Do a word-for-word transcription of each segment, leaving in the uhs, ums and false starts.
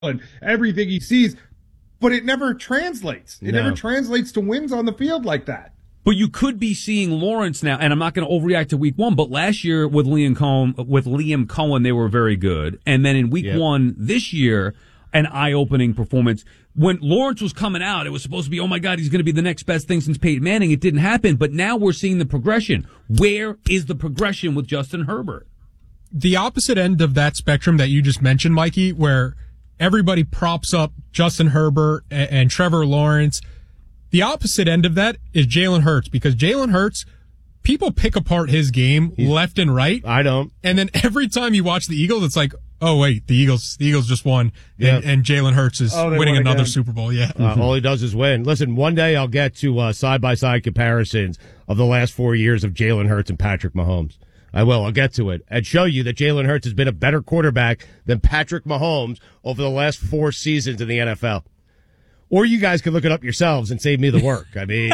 and everything he sees, but it never translates. It No. never translates to wins on the field like that. But you could be seeing Lawrence now, and I'm not going to overreact to week one, but last year with Liam Cohen, with Liam Cohen, they were very good. And then in week Yep. one this year, an eye-opening performance. When Lawrence was coming out, it was supposed to be, oh my God, he's going to be the next best thing since Peyton Manning. It didn't happen, but now we're seeing the progression. Where is the progression with Justin Herbert? The opposite end of that spectrum that you just mentioned, Mikey, where everybody props up Justin Herbert and, and Trevor Lawrence. The opposite end of that is Jalen Hurts, because Jalen Hurts, people pick apart his game He's, left and right. I don't. And then every time you watch the Eagles, it's like, oh wait, the Eagles, the Eagles just won, Yeah. and, and Jalen Hurts is Oh, they winning won another again. Super Bowl. Yeah, Uh, all he does is win. Listen, one day I'll get to uh, side-by-side comparisons of the last four years of Jalen Hurts and Patrick Mahomes. I will. I'll get to it and show you that Jalen Hurts has been a better quarterback than Patrick Mahomes over the last four seasons in the N F L. Or you guys can look it up yourselves and save me the work. I mean,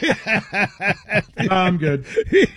I'm good.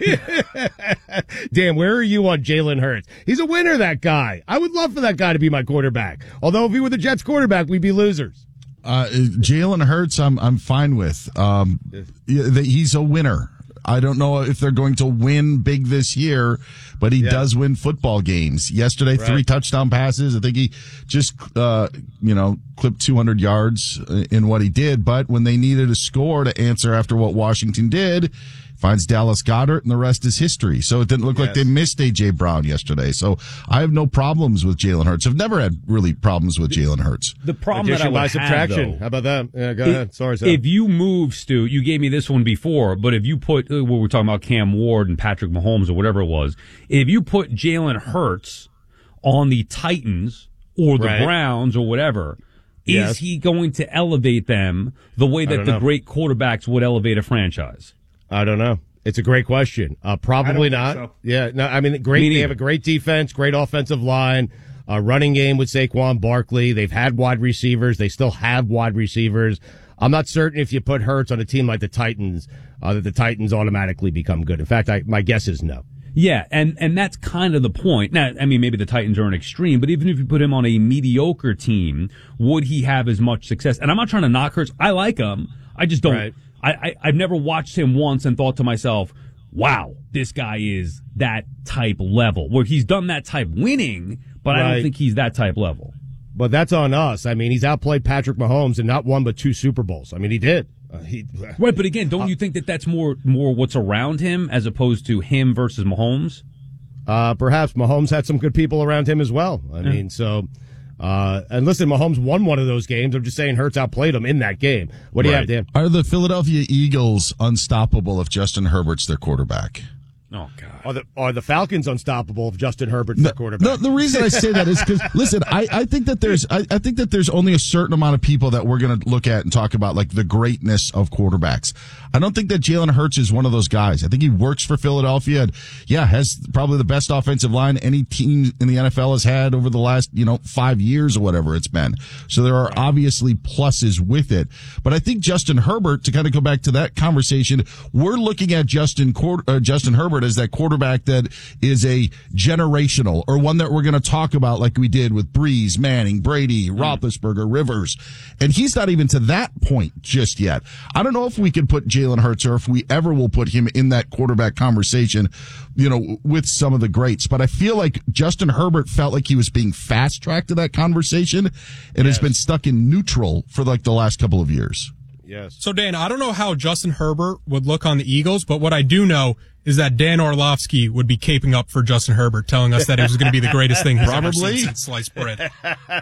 Dan, where are you on Jalen Hurts? He's a winner, that guy. I would love for that guy to be my quarterback. Although if he were the Jets quarterback, we'd be losers. Uh, Jalen Hurts, I'm I'm fine with. Um, yeah, that he's a winner. I don't know if they're going to win big this year, but he Yeah. does win football games. Yesterday, Right. three touchdown passes. I think he just, uh, you know, clipped two hundred yards in what he did. But when they needed a score to answer after what Washington did, finds Dallas Goedert, and the rest is history. So it didn't look like Yes. they missed A J. Brown yesterday. So I have no problems with Jalen Hurts. I've never had really problems with Jalen Hurts. The problem that I Addition would by have, subtraction. though, How about that? Yeah, go If- ahead. Sorry, sir. If you move, Stu, you gave me this one before, but if you put, uh, what we're talking about, Cam Ward and Patrick Mahomes or whatever it was, if you put Jalen Hurts on the Titans or the Right. Browns or whatever, Yes. is he going to elevate them the way that don't the know. great quarterbacks would elevate a franchise? I don't know. It's a great question. Uh, probably I don't not. think so. Yeah, no. I mean, great. Me They neither. have a great defense, great offensive line, uh, running game with Saquon Barkley. They've had wide receivers. They still have wide receivers. I'm not certain if you put Hurts on a team like the Titans, uh, that the Titans automatically become good. In fact, I, my guess is no. Yeah, and, and that's kind of the point. Now, I mean, maybe the Titans are an extreme, but even if you put him on a mediocre team, would he have as much success? And I'm not trying to knock Hurts. I like him. I just don't. Right. I, I, I've never watched him once and thought to myself, wow, this guy is that type level. Where he's done that type winning, but I Right. don't think he's that type level. But that's on us. I mean, he's outplayed Patrick Mahomes in not one but two Super Bowls. I mean, he did. Uh, he, Right, but again, don't you think that that's more more what's around him as opposed to him versus Mahomes? Uh, perhaps Mahomes had some good people around him as well. I Yeah. mean, so, uh, and listen, Mahomes won one of those games. I'm just saying Hurts outplayed him in that game. What do you have, Dan? Are the Philadelphia Eagles unstoppable if Justin Herbert's their quarterback? Oh, God. Are the, are the Falcons unstoppable if Justin Herbert's their quarterback? No, the reason I say that is because listen, I, I think that there's I, I think that there's only a certain amount of people that we're going to look at and talk about like the greatness of quarterbacks. I don't think that Jalen Hurts is one of those guys. I think he works for Philadelphia and yeah, has probably the best offensive line any team in the N F L has had over the last, you know, five years or whatever it's been. So there are obviously pluses with it. But I think Justin Herbert, to kind of go back to that conversation, we're looking at Justin uh, Justin Herbert as that quarterback that is a generational or one that we're going to talk about like we did with Breeze, Manning, Brady, Roethlisberger, Rivers. And he's not even to that point just yet. I don't know if we can put Jalen Hurts or if we ever will put him in that quarterback conversation, you know, with some of the greats. But I feel like Justin Herbert felt like he was being fast tracked to that conversation and has been stuck in neutral for like the last couple of years. Yes. So, Dan, I don't know how Justin Herbert would look on the Eagles, but what I do know is that Dan Orlovsky would be caping up for Justin Herbert, telling us that it was going to be the greatest thing he's ever Probably. seen since sliced bread.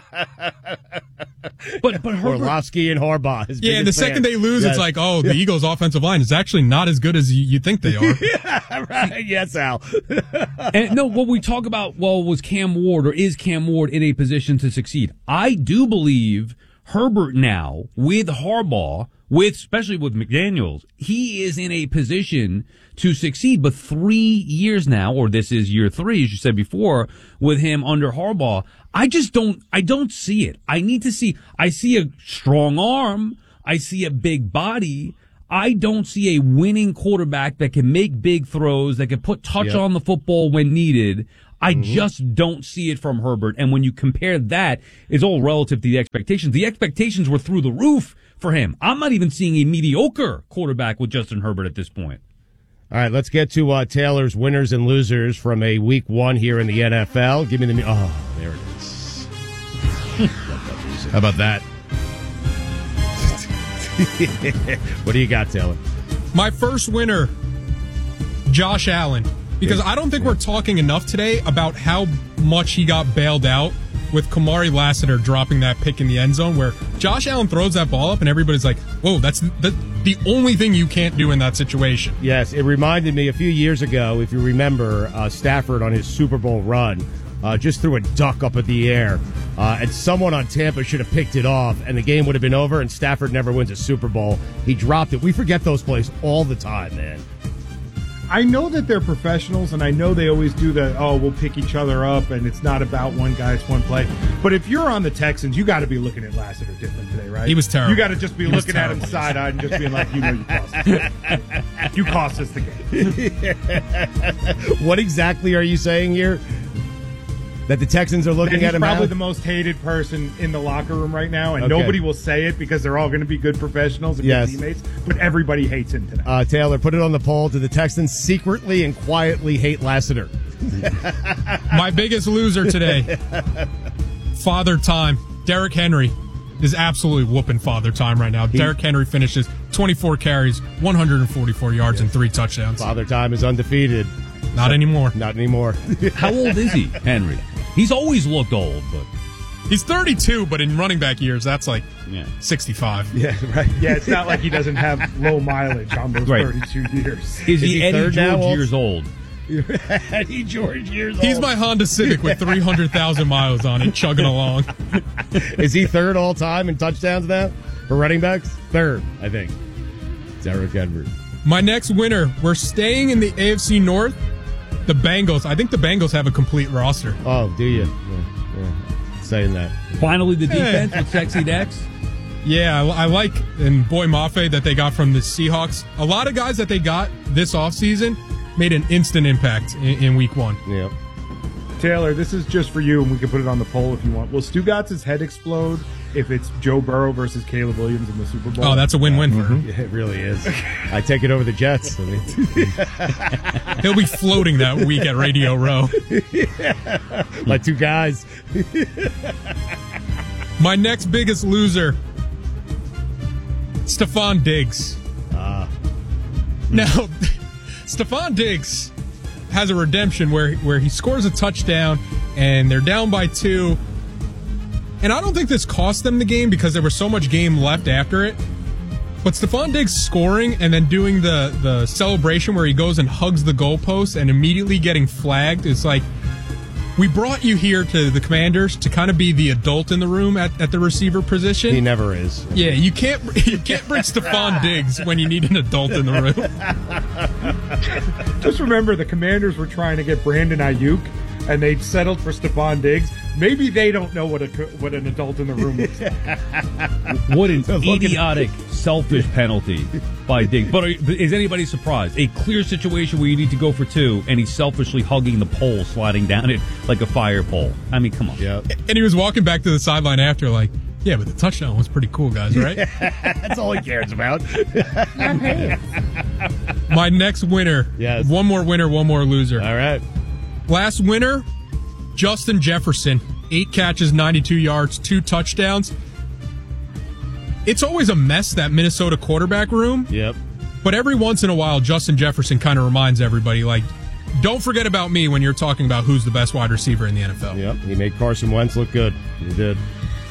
But, but Herbert, Orlovsky and Harbaugh. his Yeah, and the biggest second fan. they lose, Yes. it's like, oh, the Eagles' offensive line is actually not as good as you, you think they are. Yeah, right. Yes, Al. and no, what we talk about, well, was Cam Ward or is Cam Ward in a position to succeed? I do believe Herbert now, with Harbaugh, with especially with McDaniels, he is in a position to succeed. But three years now, or this is year three, as you said before, with him under Harbaugh, I just don't, I don't see it. I need to see, I see a strong arm. I see a big body. I don't see a winning quarterback that can make big throws, that can put touch Yep. on the football when needed. I mm-hmm. just don't see it from Herbert. And when you compare that, it's all relative to the expectations. The expectations were through the roof for him. I'm not even seeing a mediocre quarterback with Justin Herbert at this point. All right, let's get to uh, Taylor's winners and losers from a week one here in the N F L. Give me the... Oh, there it is. How about that? What do you got, Taylor? My first winner, Josh Allen. Because I don't think we're talking enough today about how much he got bailed out with Kamari Lassiter dropping that pick in the end zone, where Josh Allen throws that ball up and everybody's like, whoa, that's the, the only thing you can't do in that situation. Yes, it reminded me a few years ago, if you remember, uh, Stafford on his Super Bowl run uh, just threw a duck up in the air, uh, and someone on Tampa should have picked it off, and the game would have been over, and Stafford never wins a Super Bowl. He dropped it. We forget those plays all the time, man. I know that they're professionals, and I know they always do the, oh, we'll pick each other up, and it's not about one guy, it's one play. But if you're on the Texans, you got to be looking at Lassiter different today, right? He was terrible. You got to just be he looking at him side-eyed and just being like, you know you cost us. You cost us the game. What exactly are you saying here? That the Texans are looking at him He's probably now? the most hated person in the locker room right now, and Okay. nobody will say it because they're all going to be good professionals and Yes. good teammates, but everybody hates him today. Uh, Taylor, put it on the poll. Do the Texans secretly and quietly hate Lassiter? My biggest loser today, Father Time. Derrick Henry is absolutely whooping Father Time right now. He, Derrick Henry finishes twenty-four carries, one hundred forty-four yards, yes. and three touchdowns. Father Time is undefeated. Not so, anymore. Not anymore. How old is he, Henry? He's always looked old, but he's thirty-two. But in running back years, that's like yeah. sixty-five. Yeah, right. Yeah, it's not like he doesn't have low mileage on those right. thirty-two years. Is, is he, he Eddie George now, years old? Eddie George years old. He's my Honda Civic with three hundred thousand miles on it, chugging along. Is he third all time in touchdowns now for running backs? Third, I think. Derrick Henry. My next winner, we're staying in the A F C North. The Bengals. I think the Bengals have a complete roster. Oh, do you? Yeah, yeah. Saying that. Finally, the defense with Sexy Dex. Yeah, I, I like, and Boy Mafe that they got from the Seahawks. A lot of guys that they got this offseason made an instant impact in, in week one. Yeah. Taylor, this is just for you, and we can put it on the poll if you want. Will Stugatz's head explode if it's Joe Burrow versus Caleb Williams in the Super Bowl? Oh, that's a win-win for him. Yeah, it really is. I take it over the Jets. I mean. He'll be floating that week at Radio Row. Yeah. My two guys. My next biggest loser, Stephon Diggs. Uh, now, Stephon Diggs has a redemption where where he scores a touchdown and they're down by two. And I don't think this cost them the game because there was so much game left after it. But Stephon Diggs scoring and then doing the, the celebration where he goes and hugs the goalpost and immediately getting flagged is like, we brought you here to the Commanders to kind of be the adult in the room at, at the receiver position. He never is. Yeah, you can't you can't bring Stephon Diggs when you need an adult in the room. Just remember, the Commanders were trying to get Brandon Ayuk, and they settled for Stephon Diggs. Maybe they don't know what a what an adult in the room looks like. What an idiotic, selfish penalty by Diggs. But are, is anybody surprised? A clear situation where you need to go for two, and he's selfishly hugging the pole, sliding down it like a fire pole. I mean, come on. Yeah. And he was walking back to the sideline after, like, yeah, but the touchdown was pretty cool, guys, right? That's all he cares about. My next winner. Yes. One more winner, one more loser. All right. Last winner, Justin Jefferson. Eight catches, ninety-two yards, two touchdowns. It's always a mess, that Minnesota quarterback room. Yep. But every once in a while, Justin Jefferson kind of reminds everybody, like, don't forget about me when you're talking about who's the best wide receiver in the N F L. Yep. He made Carson Wentz look good. He did.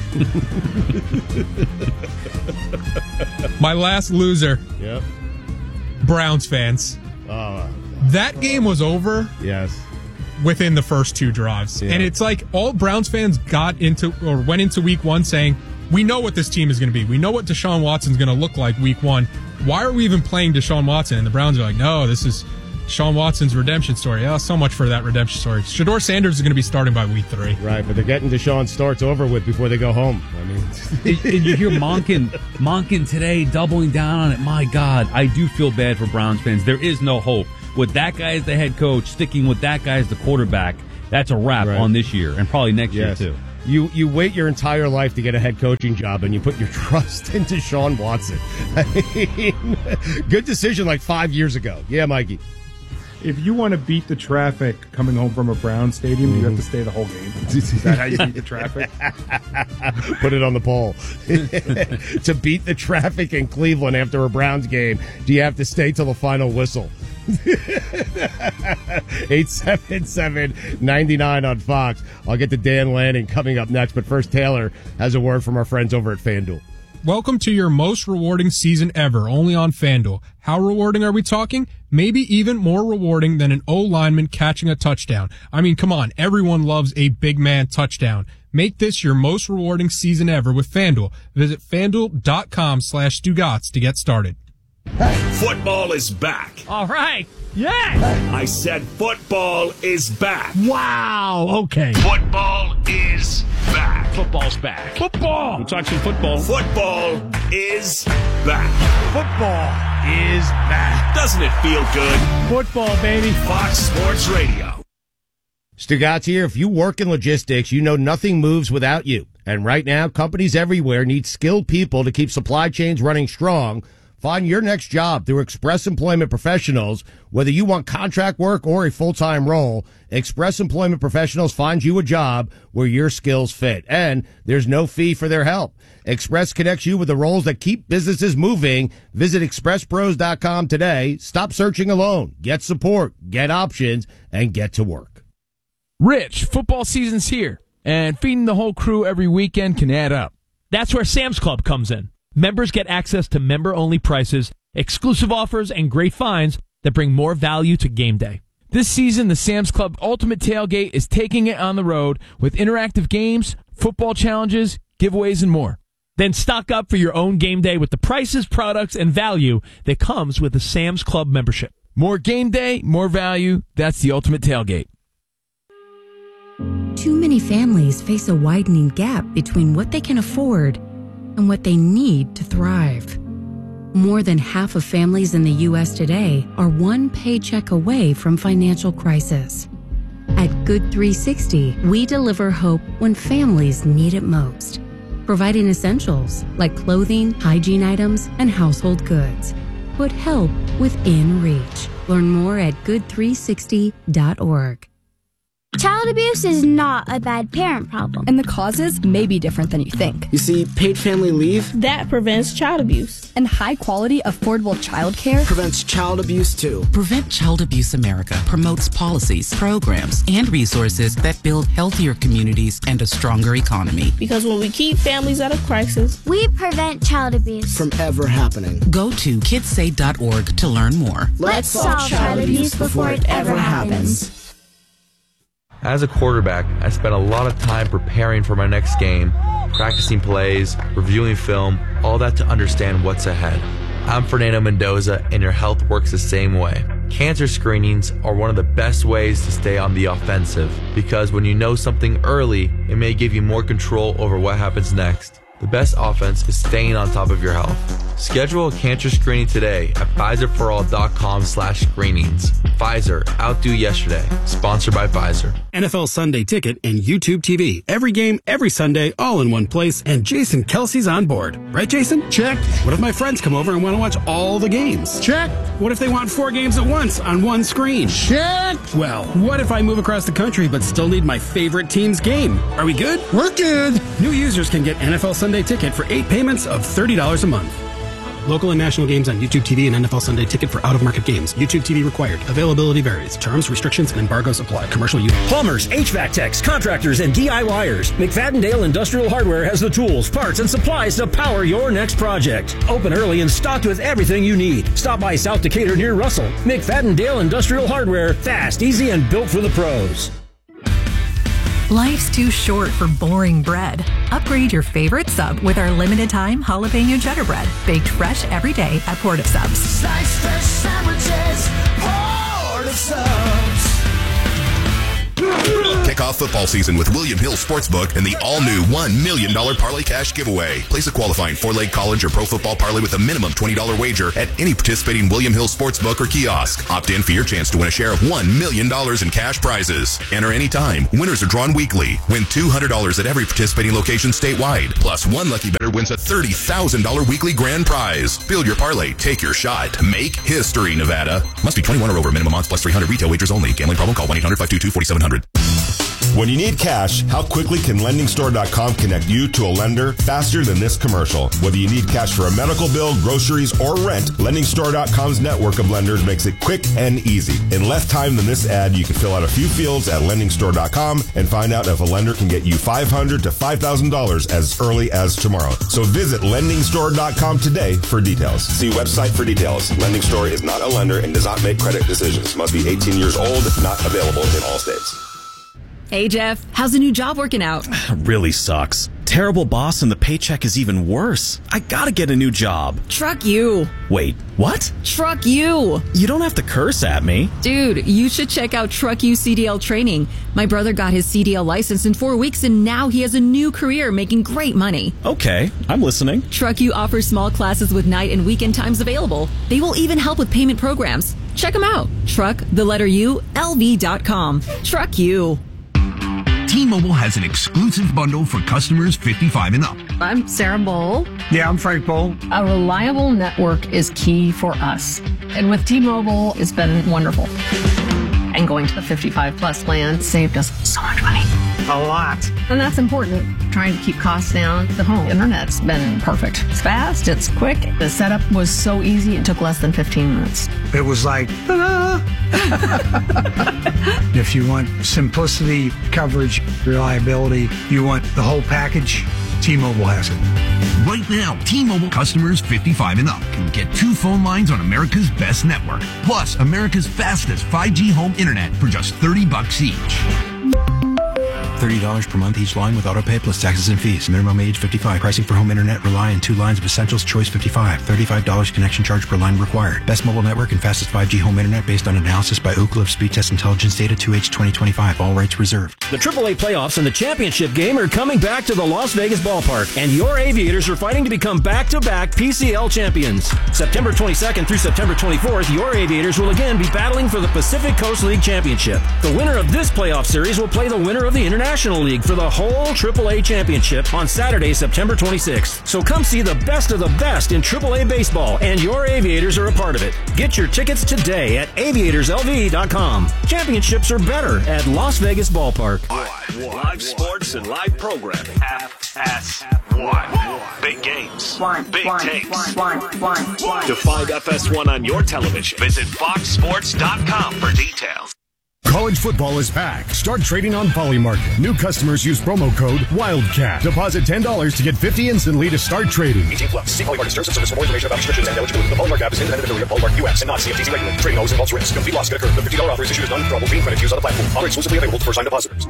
My last loser. Yep. Browns fans. Oh. That game was over. Yes. Within the first two drives. Yeah. And it's like all Browns fans got into or went into week one saying, we know what this team is going to be. We know what Deshaun Watson's going to look like week one. Why are we even playing Deshaun Watson? And the Browns are like, no, this is Deshaun Watson's redemption story. Oh, so much for that redemption story. Shedeur Sanders is going to be starting by week three. Right, but they're getting Deshaun starts over with before they go home. I mean, and, and you hear Monken, Monken today doubling down on it. My God, I do feel bad for Browns fans. There is no hope. With that guy as the head coach, sticking with that guy as the quarterback, that's a wrap Right. on this year and probably next Yes. year too. You you wait your entire life to get a head coaching job, and you put your trust into Sean Watson. I mean, good decision like five years ago. Yeah, Mikey. If you want to beat the traffic coming home from a Brown stadium, do you have to stay the whole game? Is that how you beat the traffic? Put it on the poll. To beat the traffic in Cleveland after a Browns game, do you have to stay till the final whistle? eight seven seven, nine nine on Fox. I'll get to Dan Lanning coming up next, but first Taylor has a word from our friends over at FanDuel. Welcome to your most rewarding season ever, only on FanDuel. How rewarding are we talking? Maybe even more rewarding than an O-lineman catching a touchdown. I mean, come on, everyone loves a big man touchdown. Make this your most rewarding season ever with FanDuel. Visit FanDuel.com slash Stugotz to get started. Football is back. All right. Yes. I said football is back. Wow. Okay. Football is back. Football's back. Football. We'll talk some football. Football is back. Football is back. Doesn't it feel good? Football, baby. Fox Sports Radio. Stugotz here. If you work in logistics, you know nothing moves without you. And right now, companies everywhere need skilled people to keep supply chains running strong. Find your next job through Express Employment Professionals. Whether you want contract work or a full-time role, Express Employment Professionals finds you a job where your skills fit. And there's no fee for their help. Express connects you with the roles that keep businesses moving. Visit express pros dot com today. Stop searching alone. Get support, get options, and get to work. Rich, football season's here, and feeding the whole crew every weekend can add up. That's where Sam's Club comes in. Members get access to member-only prices, exclusive offers, and great finds that bring more value to game day. This season, the Sam's Club Ultimate Tailgate is taking it on the road with interactive games, football challenges, giveaways, and more. Then stock up for your own game day with the prices, products, and value that comes with the Sam's Club membership. More game day, more value. That's the Ultimate Tailgate. Too many families face a widening gap between what they can afford and what they need to thrive. More than half of families in the U S today are one paycheck away from financial crisis. At Good three sixty, we deliver hope when families need it most, providing essentials like clothing, hygiene items, and household goods. Put help within reach. Learn more at good three sixty dot org. Child abuse is not a bad parent problem. And the causes may be different than you think. You see, paid family leave that prevents child abuse. And high quality, affordable childcare prevents child abuse too. Prevent Child Abuse America promotes policies, programs, and resources that build healthier communities and a stronger economy. Because when we keep families out of crisis, we prevent child abuse from ever happening. Go to kids say dot org to learn more. Let's, Let's solve child abuse before it ever happens. As a quarterback, I spent a lot of time preparing for my next game, practicing plays, reviewing film, all that to understand what's ahead. I'm Fernando Mendoza, and your health works the same way. Cancer screenings are one of the best ways to stay on the offensive, because when you know something early, it may give you more control over what happens next. The best offense is staying on top of your health. Schedule a cancer screening today at Pfizer for all dot com slash screenings. Pfizer, outdo yesterday. Sponsored by Pfizer. N F L Sunday Ticket and YouTube T V. Every game, every Sunday, all in one place. And Jason Kelsey's on board. Right, Jason? Check. What if my friends come over and want to watch all the games? Check. What if they want four games at once on one screen? Check. Well, what if I move across the country but still need my favorite team's game? Are we good? We're good. New users can get N F L Sunday Ticket for eight payments of thirty dollars a month. Local and national games on YouTube T V and N F L Sunday Ticket for out-of-market games. YouTube T V required. Availability varies. Terms, restrictions, and embargoes apply. Commercial use. Plumbers, H V A C techs, contractors, and DIYers. McFadden-Dale Industrial Hardware has the tools, parts, and supplies to power your next project. Open early and stocked with everything you need. Stop by South Decatur near Russell. McFadden-Dale Industrial Hardware. Fast, easy, and built for the pros. Life's too short for boring bread. Upgrade your favorite sub with our limited-time jalapeno cheddar bread, baked fresh every day at Port of Subs. Slice fresh sandwiches, Port of Subs. Kick off football season with William Hill Sportsbook and the all-new one million dollars Parlay Cash giveaway. Place a qualifying four-leg college or pro football parlay with a minimum twenty dollars wager at any participating William Hill Sportsbook or kiosk. Opt in for your chance to win a share of one million dollars in cash prizes. Enter anytime. Winners are drawn weekly. Win two hundred dollars at every participating location statewide. Plus, one lucky bettor wins a thirty thousand dollars weekly grand prize. Build your parlay. Take your shot. Make history, Nevada. Must be twenty-one or over. Minimum odds plus three hundred. Retail wagers only. Gambling problem? Call one eight hundred five two two four seven zero zero. When you need cash, how quickly can lending store dot com connect you to a lender faster than this commercial? Whether you need cash for a medical bill, groceries, or rent, lending store dot com's network of lenders makes it quick and easy. In less time than this ad, you can fill out a few fields at lending store dot com and find out if a lender can get you five hundred dollars to five thousand dollars as early as tomorrow. So visit lending store dot com today for details. See website for details. Lending Store is not a lender and does not make credit decisions. Must be eighteen years old, not available in all states. Hey, Jeff, how's the new job working out? Really sucks. Terrible boss and the paycheck is even worse. I gotta get a new job. Truck you. Wait, what? Truck you. You don't have to curse at me. Dude, you should check out Truck You C D L training. My brother got his C D L license in four weeks and now he has a new career making great money. Okay, I'm listening. Truck You offers small classes with night and weekend times available. They will even help with payment programs. Check them out. Truck, the letter U, L V dot com. Truck You. T-Mobile has an exclusive bundle for customers fifty-five and up. I'm Sarah Bowl. Yeah, I'm Frank Bowl. A reliable network is key for us. And with T-Mobile, it's been wonderful. And going to the fifty-five plus plan saved us so much money. A lot. And that's important. Trying to keep costs down. The home internet's been perfect. It's fast, it's quick. The setup was so easy, it took less than fifteen minutes. It was like, ta-da! If you want simplicity, coverage, reliability, you want the whole package, T-Mobile has it. Right now, T-Mobile customers fifty-five and up can get two phone lines on America's best network, plus America's fastest five G home internet for just thirty bucks each. thirty dollars per month each line with autopay plus taxes and fees. Minimum age fifty-five. Pricing for home internet rely on two lines of Essentials Choice fifty-five. thirty-five dollars connection charge per line required. Best mobile network and fastest five G home internet based on analysis by Ookla of Speed Test Intelligence Data two H twenty twenty-five. All rights reserved. The triple A playoffs and the championship game are coming back to the Las Vegas ballpark, and your Aviators are fighting to become back-to-back P C L champions. September twenty-second through September twenty-fourth, your Aviators will again be battling for the Pacific Coast League championship. The winner of this playoff series will play the winner of the International League for the whole triple A championship on Saturday, September twenty-sixth. So come see the best of the best in triple A baseball, and your Aviators are a part of it. Get your tickets today at aviators L V dot com. Championships are better at Las Vegas Ballpark. Live, live sports and live programming. F S one. Big games. Big takes. To find F S one on your television, visit fox sports dot com for details. College football is back. Start trading on Polymarket. New customers use promo code WILDCAT. Deposit ten dollars to get fifty instantly to start trading. eighteen plus. See Polymarket terms and service for more information about restrictions and eligibility. The Polymarket app is independent affiliate of Polymarket U S and not C F T C regulated. Trading always involves risk. Complete loss could occur. The fifty dollars offer is issued as non-withdrawable green credit used on the platform. Offer exclusively available to first-time depositors.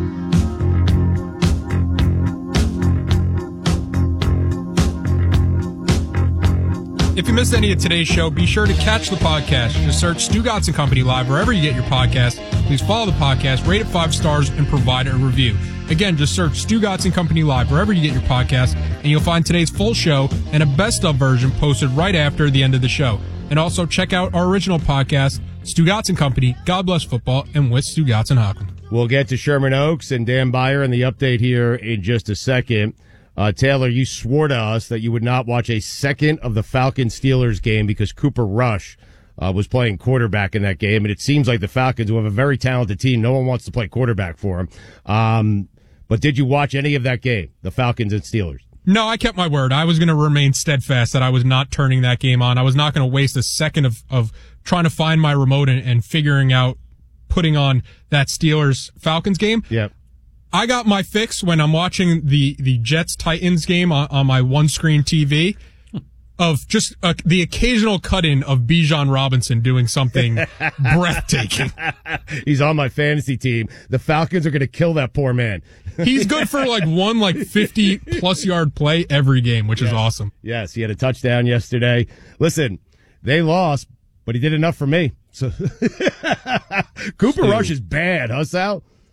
If you missed any of today's show, be sure to catch the podcast. Just search Stu Gatz and Company Live wherever you get your podcast. Please follow the podcast, rate it five stars, and provide a review. Again, just search Stu Gatz and Company Live wherever you get your podcast, and you'll find today's full show and a best-of version posted right after the end of the show. And also check out our original podcast, Stu Gatz and Company, God Bless Football, and with Stu Gatz and Hockman. We'll get to Sherman Oaks and Dan Beyer and the update here in just a second. Uh, Taylor, you swore to us that you would not watch a second of the Falcons-Steelers game because Cooper Rush uh, was playing quarterback in that game, and it seems like the Falcons, who have a very talented team, no one wants to play quarterback for them. Um, but did you watch any of that game, the Falcons and Steelers? No, I kept my word. I was going to remain steadfast that I was not turning that game on. I was not going to waste a second of, of trying to find my remote and, and figuring out putting on that Steelers-Falcons game. Yeah. I got my fix when I'm watching the, the Jets-Titans game on, on my one-screen T V of just uh, the occasional cut-in of Bijan Robinson doing something breathtaking. He's on my fantasy team. The Falcons are going to kill that poor man. He's good for like one like fifty-plus yard play every game, which yes. is awesome. Yes, he had a touchdown yesterday. Listen, they lost, but he did enough for me. So Cooper Stu. Rush is bad, huh, Sal?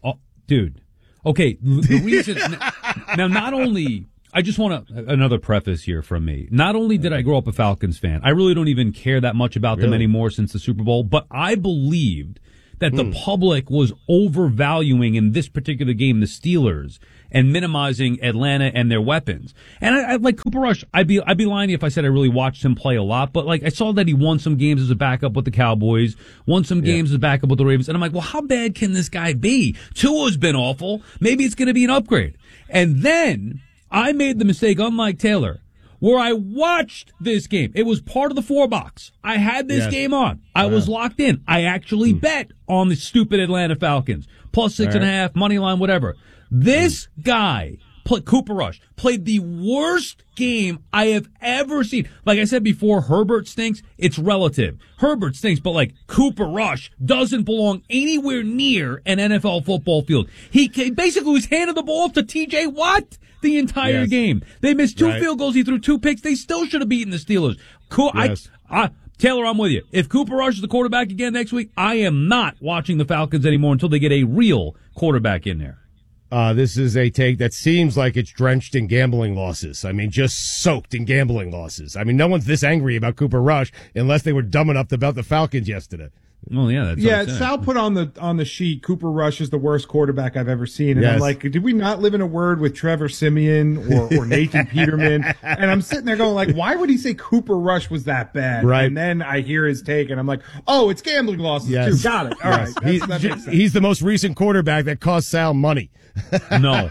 dude. Okay, the reason now, not only I just want to, another preface here from me. Not only did I grow up a Falcons fan, I really don't even care that much about really? them anymore since the Super Bowl, but I believed that hmm. the public was overvaluing in this particular game the Steelers and minimizing Atlanta and their weapons. And I, I like Cooper Rush. I'd be I'd be lying if I said I really watched him play a lot, but like I saw that he won some games as a backup with the Cowboys, won some games yeah. as a backup with the Ravens, and I'm like, well, how bad can this guy be? Tua's been awful. Maybe it's going to be an upgrade. And then I made the mistake, unlike Taylor, where I watched this game. It was part of the four box. I had this yes. game on. I wow. was locked in. I actually hmm. bet on the stupid Atlanta Falcons. Plus six All and right. a half, money line, whatever. This hmm. guy, play, Cooper Rush, played the worst game I have ever seen. Like I said before, Herbert stinks. It's relative. Herbert stinks, but like Cooper Rush doesn't belong anywhere near an N F L football field. He basically was handing the ball to T J Watt the entire yes. game. They missed two right. field goals. He threw two picks. They still should have beaten the Steelers. Cool. Yes. I, I, Taylor, I'm with you. If Cooper Rush is the quarterback again next week, I am not watching the Falcons anymore until they get a real quarterback in there. Uh, this is a take that seems like it's drenched in gambling losses. I mean, just soaked in gambling losses. I mean, no one's this angry about Cooper Rush unless they were dumb enough to bet the Falcons yesterday. Well, yeah, that's yeah. Sal put on the on the sheet, Cooper Rush is the worst quarterback I've ever seen, and yes. I'm like, did we not live in a word with Trevor Siemian or, or Nathan Peterman? And I'm sitting there going, like, why would he say Cooper Rush was that bad? Right. And then I hear his take, and I'm like, oh, it's gambling losses yes. too. Got it. All yes. right. He's, that he's the most recent quarterback that cost Sal money. No.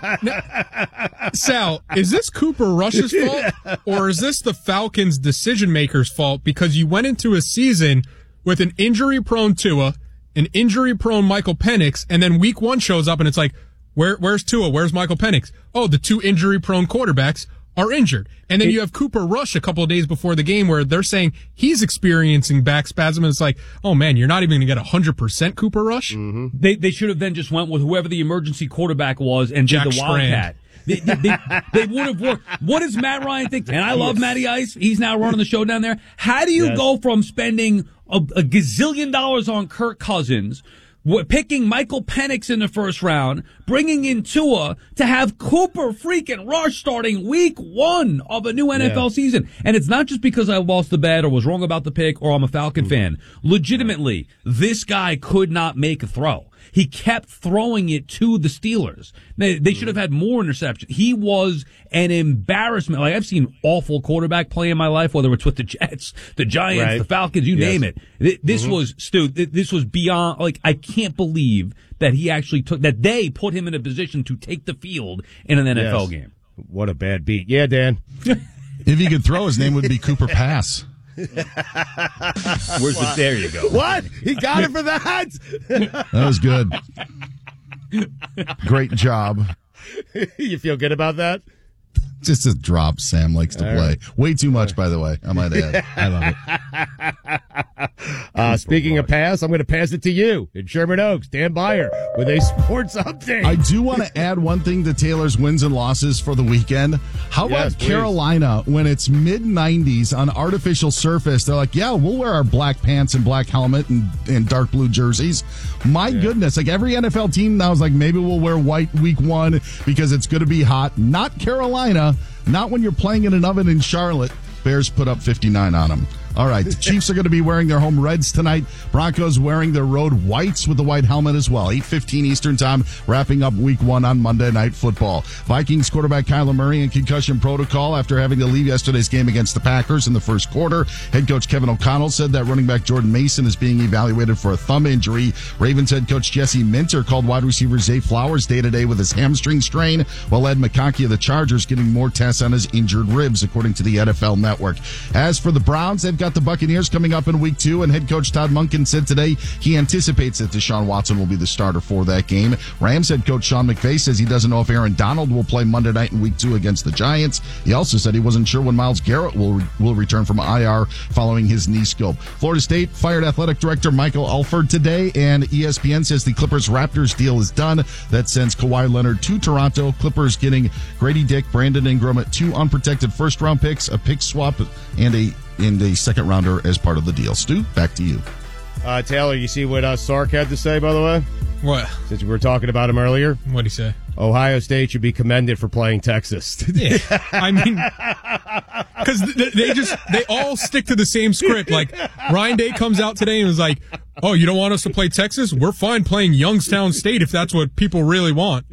Sal, is this Cooper Rush's fault, or is this the Falcons' decision makers' fault? Because you went into a season with an injury-prone Tua, an injury-prone Michael Penix, and then week one shows up and it's like, where, where's Tua? Where's Michael Penix? Oh, the two injury-prone quarterbacks are injured. And then you have Cooper Rush a couple of days before the game where they're saying he's experiencing back spasm, and it's like, oh man, you're not even going to get one hundred percent Cooper Rush? Mm-hmm. They they should have then just went with whoever the emergency quarterback was and Jack did the Wildcat. They, they, they, they would have worked. What does Matt Ryan think? And I love yes. Matty Ice. He's now running the show down there. How do you yes. go from spending a, a gazillion dollars on Kirk Cousins, picking Michael Penix in the first round, bringing in Tua, to have Cooper freaking Rush starting week one of a new N F L yeah. season? And it's not just because I lost the bet or was wrong about the pick or I'm a Falcon fan. Legitimately, this guy could not make a throw. He kept throwing it to the Steelers. They, they should have had more interceptions. He was an embarrassment. Like, I've seen awful quarterback play in my life, whether it's with the Jets, the Giants, right. the Falcons, you yes. name it. This mm-hmm. was, Stu, this was beyond, like, I can't believe that he actually took, that they put him in a position to take the field in an N F L yes. game. What a bad beat. Yeah, Dan. If he could throw, his name would be Cooper Pass. Where's the, there you go. What? He got it for that? That was good. Great job. You feel good about that? Just a drop Sam likes to All play. Right. Way too much, by the way, I might add. I love it. Uh, speaking of pass, I'm going to pass it to you in Sherman Oaks. Dan Beyer with a sports update. I do want to add one thing to Taylor's wins and losses for the weekend. How yes, about please. Carolina when it's mid nineties on artificial surface? They're like, yeah, we'll wear our black pants and black helmet and, and dark blue jerseys. My yeah. goodness, like every N F L team now is like, maybe we'll wear white week one because it's going to be hot. Not Carolina. Not when you're playing in an oven in Charlotte. Bears put up fifty-nine on them. All right, the Chiefs are going to be wearing their home reds tonight. Broncos wearing their road whites with the white helmet as well. eight fifteen Eastern time, wrapping up week one on Monday Night Football. Vikings quarterback Kyler Murray in concussion protocol after having to leave yesterday's game against the Packers in the first quarter. Head coach Kevin O'Connell said that running back Jordan Mason is being evaluated for a thumb injury. Ravens head coach Jesse Minter called wide receiver Zay Flowers day-to-day with his hamstring strain, while Ed McConkey of the Chargers getting more tests on his injured ribs, according to the N F L Network. As for the Browns, they've got the Buccaneers coming up in week two, and head coach Todd Monken said today he anticipates that Deshaun Watson will be the starter for that game. Rams head coach Sean McVay says he doesn't know if Aaron Donald will play Monday night in week two against the Giants. He also said he wasn't sure when Myles Garrett will re- will return from I R following his knee scope. Florida State fired athletic director Michael Alford today, and E S P N says the Clippers-Raptors deal is done. That sends Kawhi Leonard to Toronto. Clippers getting Grady Dick, Brandon Ingram, two unprotected first-round picks, a pick swap, and a and a second rounder as part of the deal. Stu, back to you. Uh, Taylor, you see what uh, Sark had to say, by the way? What? Since we were talking about him earlier. What'd he say? Ohio State should be commended for playing Texas. Yeah, I mean, because they just, they all stick to the same script. Like, Ryan Day comes out today and was like, oh, you don't want us to play Texas? We're fine playing Youngstown State if that's what people really want.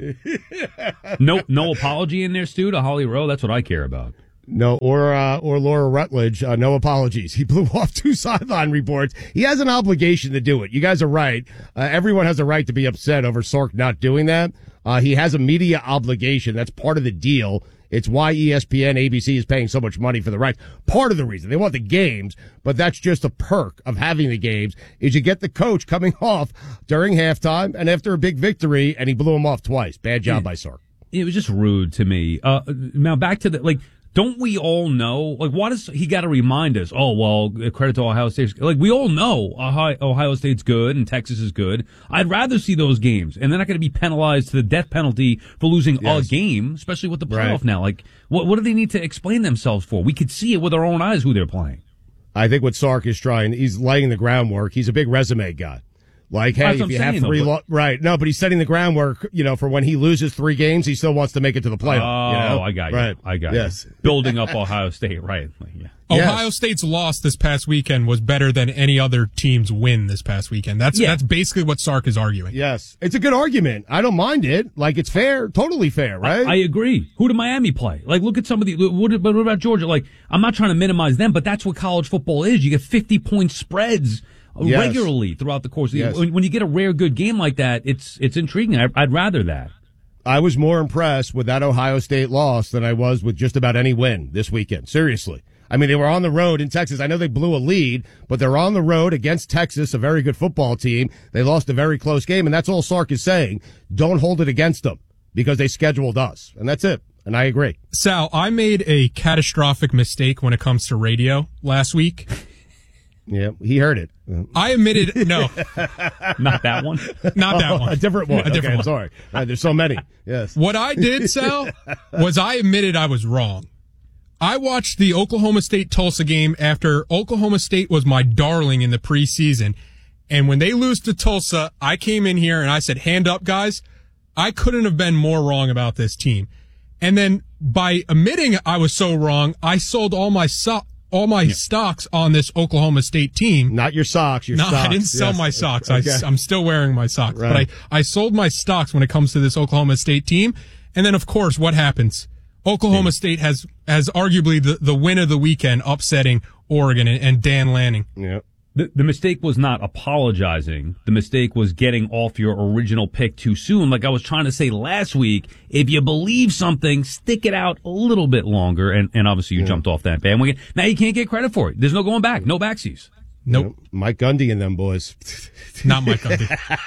No no apology in there, Stu, to Holly Rowe? That's what I care about. No, or uh, or Laura Rutledge, uh, no apologies. He blew off two sideline reports. He has an obligation to do it. You guys are right. Uh, everyone has a right to be upset over Sark not doing that. Uh, he has a media obligation. That's part of the deal. It's why E S P N, A B C is paying so much money for the rights. Part of the reason. They want the games, but that's just a perk of having the games, is you get the coach coming off during halftime and after a big victory, and he blew him off twice. Bad job by Sark. It was just rude to me. Uh, now, back to the, like, don't we all know, like, why does he got to remind us, oh, well, credit to Ohio State. Like, we all know Ohio, Ohio State's good and Texas is good. I'd rather see those games, and they're not going to be penalized to the death penalty for losing yes. a game, especially with the playoff right. now. Like, what, what do they need to explain themselves for? We could see it with our own eyes who they're playing. I think what Sark is trying, he's laying the groundwork. He's a big resume guy. Like, hey, if you have three, lo- right? No, but he's setting the groundwork. You know, for when he loses three games, he still wants to make it to the playoff. Oh, you know? I got you. Right. I got yes. you. Building up Ohio State, right? Yeah. Ohio yes. State's loss this past weekend was better than any other team's win this past weekend. That's yeah. that's basically what Sark is arguing. Yes, it's a good argument. I don't mind it. Like, it's fair, totally fair, right? I, I agree. Who did Miami play? Like, look at some of the. What, what about Georgia? Like, I'm not trying to minimize them, but that's what college football is. You get fifty point spreads. Yes. Regularly throughout the course of the yes. when, when you get a rare good game like that, it's it's intriguing. I, I'd rather that. I was more impressed with that Ohio State loss than I was with just about any win this weekend. Seriously. I mean, they were on the road in Texas. I know they blew a lead, but they're on the road against Texas, a very good football team. They lost a very close game, and that's all Sark is saying. Don't hold it against them because they scheduled us, and that's it. And I agree. Sal, I made a catastrophic mistake when it comes to radio last week. Yeah, he heard it. I admitted, no. Not that one? Not that oh, one. A different one. A different okay, one. I'm sorry. Right, there's so many. Yes. What I did, Sal, was I admitted I was wrong. I watched the Oklahoma State-Tulsa game after Oklahoma State was my darling in the preseason. And when they lose to Tulsa, I came in here and I said, hand up, guys. I couldn't have been more wrong about this team. And then by admitting I was so wrong, I sold all my so- all my yeah. stocks on this Oklahoma State team. Not your socks, your no, stocks. I didn't sell yes. my socks. Okay. I, I'm still wearing my socks. Right. But I, I sold my stocks when it comes to this Oklahoma State team. And then, of course, what happens? Oklahoma State has has arguably the, the win of the weekend, upsetting Oregon and, and Dan Lanning. Yeah. The, the mistake was not apologizing. The mistake was getting off your original pick too soon. Like I was trying to say last week, if you believe something, stick it out a little bit longer. And, and obviously you yeah. jumped off that bandwagon. Now you can't get credit for it. There's no going back. No backsies. Nope. You know, Mike Gundy and them boys. Not Mike Gundy.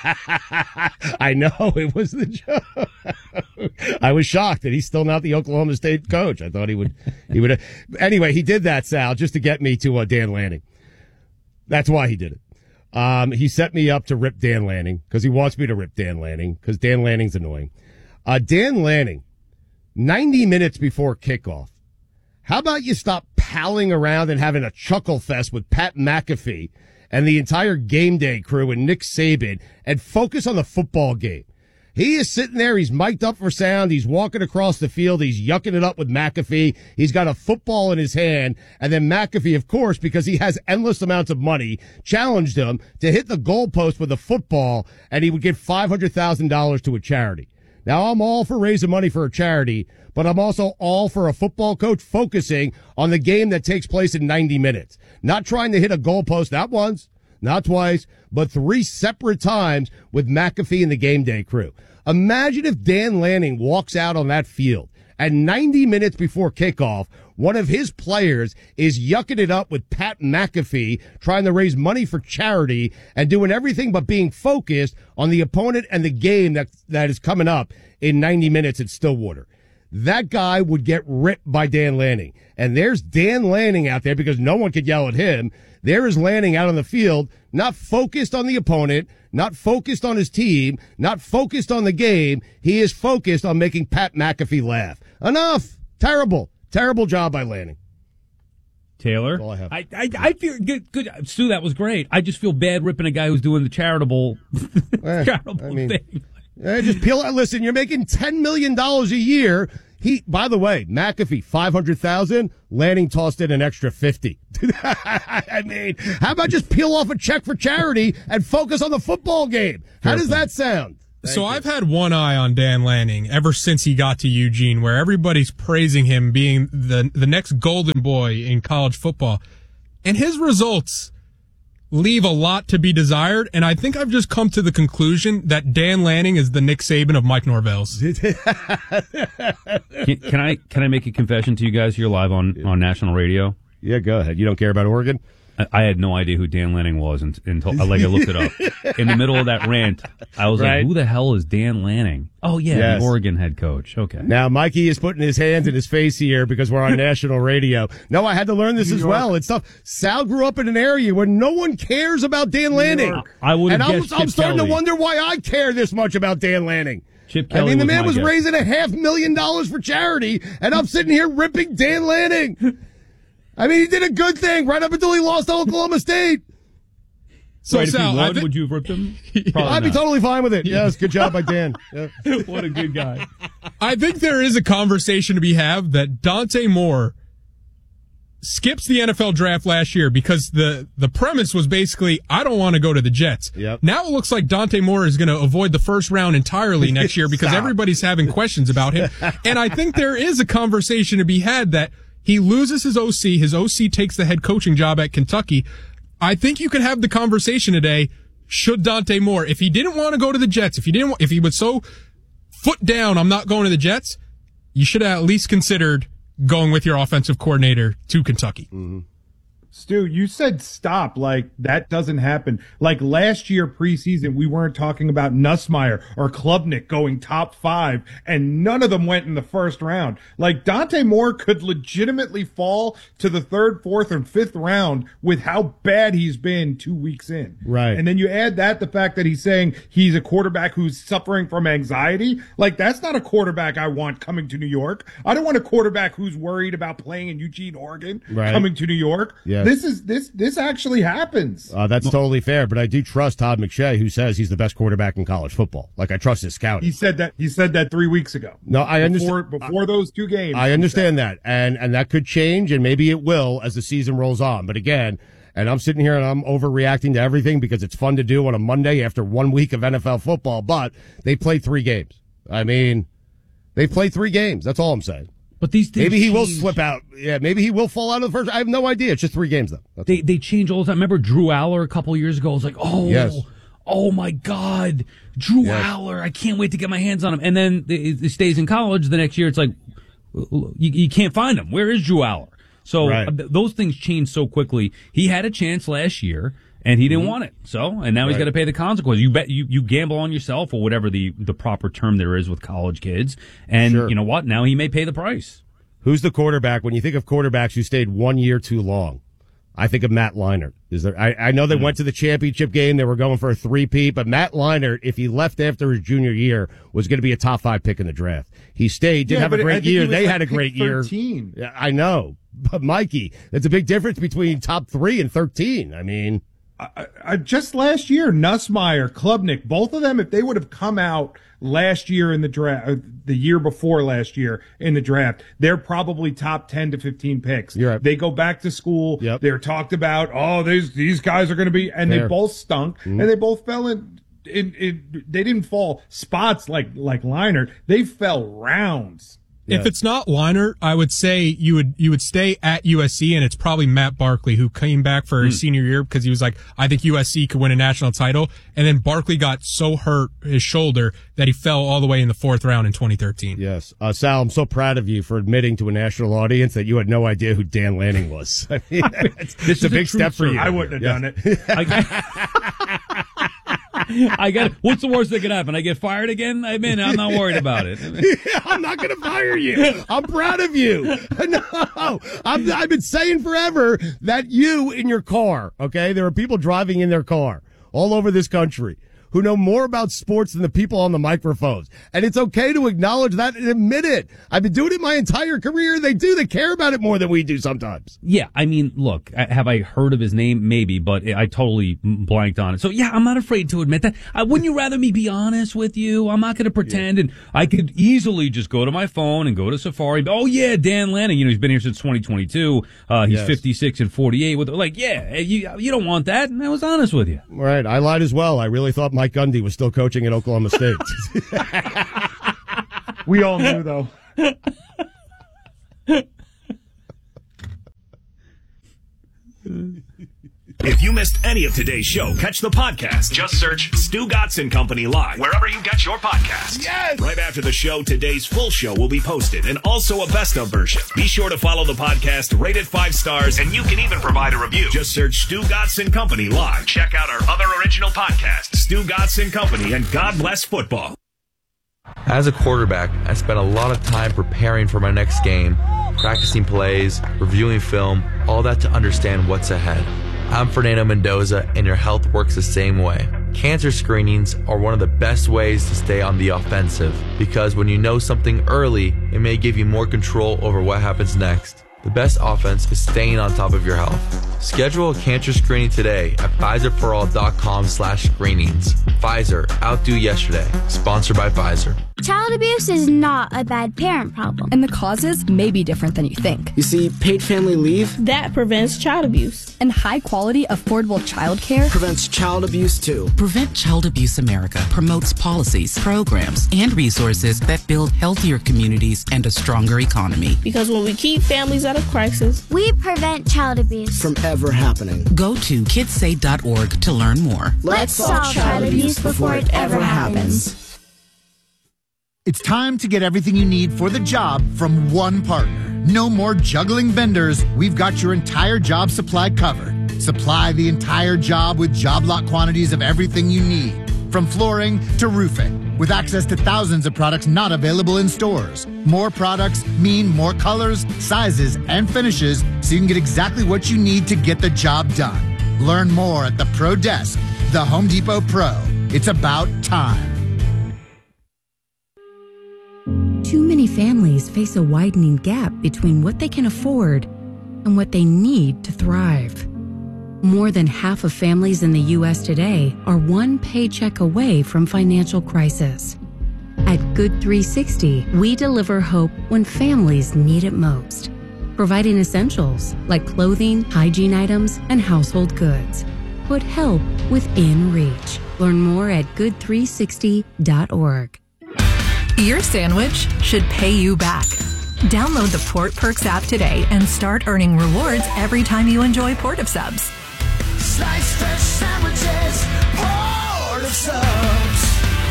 I know, it was the joke. I was shocked that he's still not the Oklahoma State coach. I thought he would, he would. Anyway, he did that, Sal, just to get me to uh, Dan Lanning. That's why he did it. Um, he set me up to rip Dan Lanning because he wants me to rip Dan Lanning because Dan Lanning's annoying. Uh, Dan Lanning, ninety minutes before kickoff. How about you stop palling around and having a chuckle fest with Pat McAfee and the entire game day crew and Nick Saban and focus on the football game? He is sitting there. He's mic'd up for sound. He's walking across the field. He's yucking it up with McAfee. He's got a football in his hand. And then McAfee, of course, because he has endless amounts of money, challenged him to hit the goalpost with a football, and he would give five hundred thousand dollars to a charity. Now, I'm all for raising money for a charity, but I'm also all for a football coach focusing on the game that takes place in ninety minutes. Not trying to hit a goalpost, not once, not twice, but three separate times with McAfee and the game day crew. Imagine if Dan Lanning walks out on that field and ninety minutes before kickoff, one of his players is yucking it up with Pat McAfee, trying to raise money for charity and doing everything but being focused on the opponent and the game that that is coming up in ninety minutes at Stillwater. That guy would get ripped by Dan Lanning. And there's Dan Lanning out there because no one could yell at him. There is Lanning out on the field, not focused on the opponent, not focused on his team, not focused on the game. He is focused on making Pat McAfee laugh. Enough. Terrible. Terrible job by Lanning. Taylor. All I have. I, I, I feel good, good. Stu, that was great. I just feel bad ripping a guy who's doing the charitable, Eh, charitable I mean, thing. eh, just peel out. Listen, you're making ten million dollars a year. He, by the way, McAfee, five hundred thousand dollars. Lanning tossed in an extra fifty. I mean, how about just peel off a check for charity and focus on the football game? How does that sound? Thank so you. I've had one eye on Dan Lanning ever since he got to Eugene, where everybody's praising him being the the next golden boy in college football. And his results leave a lot to be desired, and I think I've just come to the conclusion that Dan Lanning is the Nick Saban of Mike Norvell's. can, can I can I make a confession to you guys here live on, on national radio? Yeah, go ahead. You don't care about Oregon? I, I had no idea who Dan Lanning was until, like, I looked it up. In the middle of that rant, I was Right. like, who the hell is Dan Lanning? Oh, yeah, Yes. the Oregon head coach. Okay. Now, Mikey is putting his hands in his face here because we're on national radio. No, I had to learn this New as York. well. It's tough. Sal grew up in an area where no one cares about Dan Lanning. York. I would have And I'm, guessed I'm Chip starting Kelly. to wonder why I care this much about Dan Lanning. Chip I Kelly mean, the was man my was guess. raising a half million dollars for charity, and I'm sitting here ripping Dan Lanning. I mean, he did a good thing right up until he lost to Oklahoma State. So right, Sal, if he I won, thi- would you have ripped him? Probably I'd be not. totally fine with it. Yes, good job by Dan. Yeah. What a good guy. I think there is a conversation to be had that Dante Moore skips the N F L draft last year because the, the premise was basically, I don't want to go to the Jets. Yep. Now it looks like Dante Moore is going to avoid the first round entirely next year because Stop. everybody's having questions about him. And I think there is a conversation to be had that he loses his O C. His O C takes the head coaching job at Kentucky. I think you can have the conversation today. Should Dante Moore, if he didn't want to go to the Jets, if he didn't, if he was so foot down, I'm not going to the Jets, you should have at least considered going with your offensive coordinator to Kentucky. Mm-hmm. Stu, you said stop. Like, that doesn't happen. Like, last year preseason, we weren't talking about Nussmeier or Klubnik going top five, and none of them went in the first round. Like, Dante Moore could legitimately fall to the third, fourth, and fifth round with how bad he's been two weeks in. Right. And then you add that the fact that he's saying he's a quarterback who's suffering from anxiety. Like, that's not a quarterback I want coming to New York. I don't want a quarterback who's worried about playing in Eugene, Oregon, Right. coming to New York. Yeah. This is this this actually happens. Uh, that's totally fair, but I do trust Todd McShay, who says he's the best quarterback in college football. Like, I trust his scouting. He said that he said that three weeks ago. No, I before, understand. Before those two games. I understand that, and and that could change, and maybe it will as the season rolls on. But again, and I'm sitting here and I'm overreacting to everything because it's fun to do on a Monday after one week of N F L football. But they played three games. I mean, they played three games. That's all I'm saying. But these things maybe he will change. slip out. Yeah, maybe he will fall out of the first. I have no idea. It's just three games though. That's They they change all the time. Remember Drew Aller a couple years ago? I was like, oh, Yes. oh my God, Drew Yes. Aller! I can't wait to get my hands on him. And then it, it stays in college. The next year, it's like you, you can't find him. Where is Drew Aller? So Right. uh, th- those things change so quickly. He had a chance last year. And he didn't Mhm. want it. So, and now he's Right. got to pay the consequences. You bet you, you gamble on yourself or whatever the, the proper term there is with college kids. And Sure. you know what? Now he may pay the price. Who's the quarterback? When you think of quarterbacks who stayed one year too long, I think of Matt Leinart. Is there? I, I know they Mm. went to the championship game. They were going for a three-peat, but Matt Leinart, if he left after his junior year, was going to be a top five pick in the draft. He stayed, did Yeah, have a but I great think he year. was They like had a pick great year. thirteen. Yeah, I know, but Mikey, there's a big difference between top three and thirteen. I mean, I, I, just last year, Nussmeier, Klubnik, both of them, if they would have come out last year in the draft, uh, the year before last year in the draft, they're probably top ten to fifteen picks. You're right. They go back to school. Yep. They're talked about, oh, these, these guys are going to be, and Fair. they both stunk, Mhm. and they both fell in, in, in, they didn't fall spots like, like Leinart. They fell rounds. If it's not Leinart, I would say you would you would stay at U S C, and it's probably Matt Barkley, who came back for his senior year because he was like, I think U S C could win a national title. And then Barkley got so hurt his shoulder that he fell all the way in the fourth round in twenty thirteen. yes. Uh, Sal, I'm so proud of you for admitting to a national audience that you had no idea who Dan Lanning was. I mean, it's, This it's is a a big true step for story. you. I wouldn't have Yeah. done it. I got, I got. What's the worst that could happen? I get fired again? I mean, I'm not worried about it. I'm not going to fire you. I'm proud of you. No, I'm, I've been saying forever that you in your car, okay? There are people driving in their car all over this country who know more about sports than the people on the microphones. And it's okay to acknowledge that and admit it. I've been doing it my entire career. They do. They care about it more than we do sometimes. Yeah, I mean, look, have I heard of his name? Maybe, but I totally blanked on it. So, yeah, I'm not afraid to admit that. Uh, wouldn't you rather me be honest with you? I'm not going to pretend, yeah. and I could easily just go to my phone and go to Safari. Oh, yeah, Dan Lanning, you know, he's been here since twenty twenty-two. Uh, he's yes. fifty-six and forty-eight. With like, yeah, you, you don't want that, and I was honest with you. Right, I lied as well. I really thought Mike Gundy was still coaching at Oklahoma State. We all knew, though. If you missed any of today's show, catch the podcast. Just search Stu Gatz and Company Live wherever you get your podcasts. Yes! Right after the show, today's full show will be posted and also a best of version. Be sure to follow the podcast, rate it five stars, and you can even provide a review. Just search Stu Gatz and Company Live. Check out our other original podcasts, Stu Gatz and Company, and God Bless Football. As a quarterback, I spent a lot of time preparing for my next game, practicing plays, reviewing film, all that to understand what's ahead. I'm Fernando Mendoza, and your health works the same way. Cancer screenings are one of the best ways to stay on the offensive, because when you know something early, it may give you more control over what happens next. The best offense is staying on top of your health. Schedule a cancer screening today at Pfizerforall.com slash screenings. Pfizer, outdo yesterday. Sponsored by Pfizer. Child abuse is not a bad parent problem. And the causes may be different than you think. You see, paid family leave, that prevents child abuse. And high-quality, affordable childcare prevents child abuse, too. Prevent Child Abuse America promotes policies, programs, and resources that build healthier communities and a stronger economy. Because when we keep families out of crisis, we prevent child abuse from ever happening. Go to kids say dot org to learn more. Let's solve child abuse before it ever happens. It's time to get everything you need for the job from one partner. No more juggling vendors. We've got your entire job supply covered. Supply the entire job with job lot quantities of everything you need, from flooring to roofing, with access to thousands of products not available in stores. More products mean more colors, sizes, and finishes, so you can get exactly what you need to get the job done. Learn more at the Pro Desk, the Home Depot Pro. It's about time. Too many families face a widening gap between what they can afford and what they need to thrive. More than half of families in the U S today are one paycheck away from financial crisis. At Good three sixty, we deliver hope when families need it most, providing essentials like clothing, hygiene items, and household goods. Put help within reach. Learn more at good three sixty dot org. Your sandwich should pay you back. Download the Port Perks app today and start earning rewards every time you enjoy Port of Subs. Slice fresh sandwiches, Port of Subs.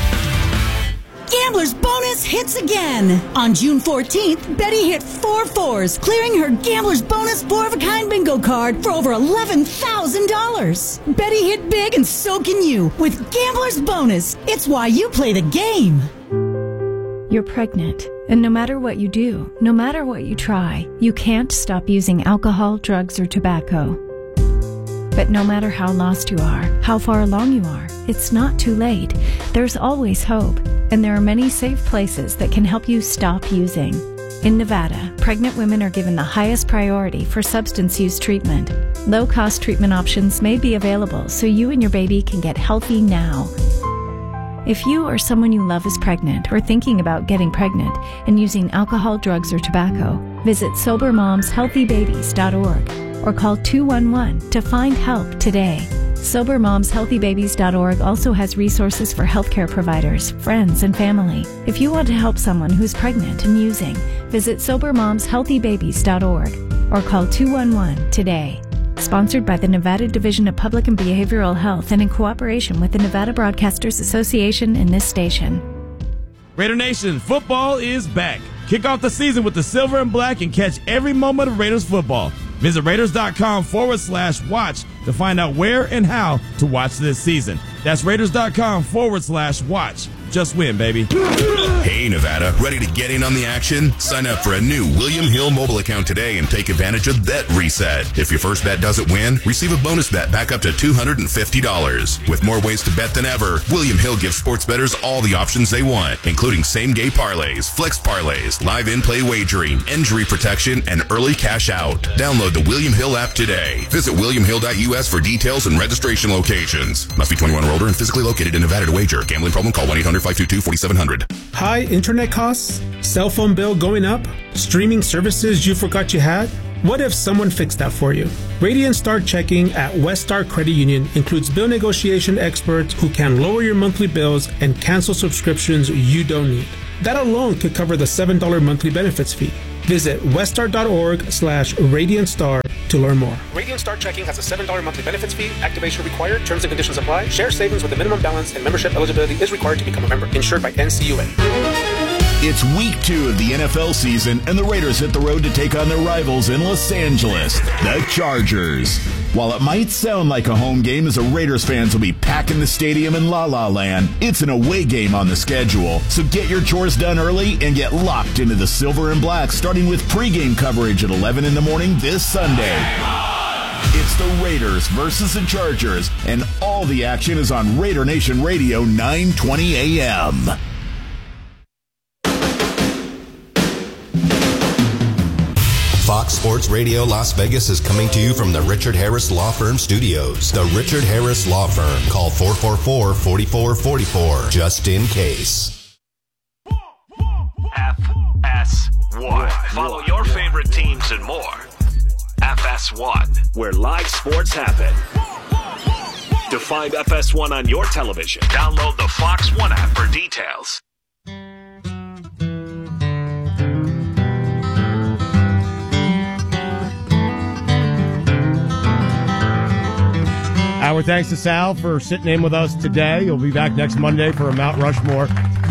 Gambler's Bonus hits again. On June fourteenth, Betty hit four fours, clearing her Gambler's Bonus four-of-a-kind bingo card for over eleven thousand dollars. Betty hit big, and so can you with Gambler's Bonus. It's why you play the game. You're pregnant, and no matter what you do, no matter what you try, you can't stop using alcohol, drugs, or tobacco. But no matter how lost you are, how far along you are, it's not too late. There's always hope, and there are many safe places that can help you stop using. In Nevada, pregnant women are given the highest priority for substance use treatment. Low-cost treatment options may be available so you and your baby can get healthy now. If you or someone you love is pregnant or thinking about getting pregnant and using alcohol, drugs, or tobacco, visit sober moms healthy babies dot org or call two one one to find help today. sober moms healthy babies dot org also has resources for healthcare providers, friends, and family. If you want to help someone who's pregnant and using, visit sober moms healthy babies dot org or call two one one today. Sponsored by the Nevada Division of Public and Behavioral Health and in cooperation with the Nevada Broadcasters Association and this station. Raider Nation, football is back. Kick off the season with the silver and black and catch every moment of Raiders football. Visit Raiders.com forward slash watch to find out where and how to watch this season. That's Raiders.com forward slash watch. Just win, baby. Hey, Nevada, ready to get in on the action? Sign up for a new William Hill mobile account today and take advantage of Bet Reset. If your first bet doesn't win, receive a bonus bet back up to two hundred fifty dollars. With more ways to bet than ever, William Hill gives sports bettors all the options they want, including same-game parlays, flex parlays, live in-play wagering, injury protection, and early cash out. Download the William Hill app today. Visit william hill dot u s for details and registration locations. Must be twenty-one or older and physically located in Nevada to wager. Gambling problem? Call one eight hundred five two two four seven zero zero. High internet costs? Cell phone bill going up? Streaming services you forgot you had? What if someone fixed that for you? Radiant Star Checking at West Star Credit Union includes bill negotiation experts who can lower your monthly bills and cancel subscriptions you don't need. That alone could cover the seven dollars monthly benefits fee. Visit weststar.org slash Radiant Star to learn more. Radiant Star Checking has a seven dollars monthly benefits fee. Activation required. Terms and conditions apply. Share savings with a minimum balance and membership eligibility is required to become a member. Insured by N C U A. It's week two of the N F L season, and the Raiders hit the road to take on their rivals in Los Angeles, the Chargers. While it might sound like a home game as the Raiders fans will be packing the stadium in La La Land, it's an away game on the schedule. So get your chores done early and get locked into the silver and black, starting with pregame coverage at eleven in the morning this Sunday. It's the Raiders versus the Chargers, and all the action is on Raider Nation Radio, nine twenty a.m. Fox Sports Radio Las Vegas is coming to you from the Richard Harris Law Firm Studios. The Richard Harris Law Firm. Call four four four, four four four four just in case. F S one. Follow your favorite teams and more. F S one, where live sports happen. To find F S one on your television, download the Fox One app for details. Our thanks to Sal for sitting in with us today. He'll be back next Monday for a Mount Rushmore.